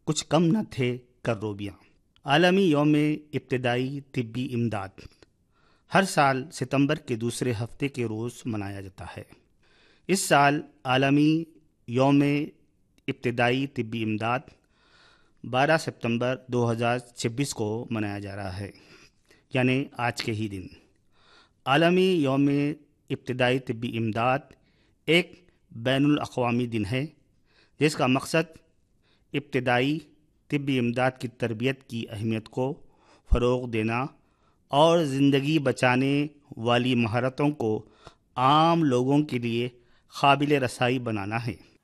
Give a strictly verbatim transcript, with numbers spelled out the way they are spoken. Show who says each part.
Speaker 1: कुछ कम न थे कर्रोबियाँ। आलमी यौम इब्तदाई तिब्बी इमदाद हर साल सितंबर के दूसरे हफ्ते के रोज़ मनाया जाता है। इस साल आलमी यौम इब्तदाई तिब्बी इमदाद बारह सितंबर दो हज़ार छब्बीस को मनाया जा रहा है, यानी आज के ही दिन। आलमी यौम इब्तदाई तिब्बी इमदाद एक बैनुल अक़वामी दिन है जिसका मकसद इब्तदाई तिब्बी इमदाद की तरबियत की अहमियत को फ़रोग़ देना और ज़िंदगी बचाने वाली महारतों को आम लोगों के लिए काबिल रसाई बनाना है।